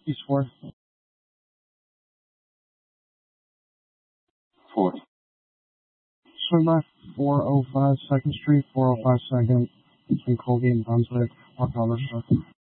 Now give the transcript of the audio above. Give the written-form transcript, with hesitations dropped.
East 4th. 4th. Swing by 405 2nd Street, 405 2nd, between Colgate and Brunswick, Park Elder Circle.